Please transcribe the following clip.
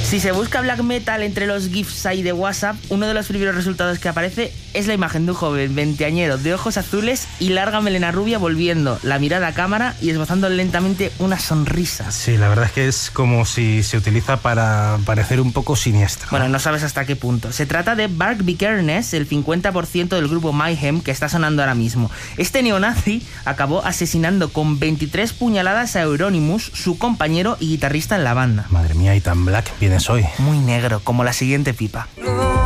Si se busca black metal entre los GIFs ahí de WhatsApp, uno de los primeros resultados que aparece es la imagen de un joven veinteañero de ojos azules y larga melena rubia volviendo la mirada a cámara y esbozando lentamente una sonrisa. Sí, la verdad es que es como si se utiliza para parecer un poco siniestro. Bueno, no sabes hasta qué punto. Se trata de Bark Vikernes, el 50% del grupo Mayhem que está sonando ahora mismo. Este neonazi acabó asesinando con 23 puñaladas a Euronymous, su compañero y guitarrista en la banda. Madre mía, y tan black vienes hoy. Muy negro, como la siguiente pipa.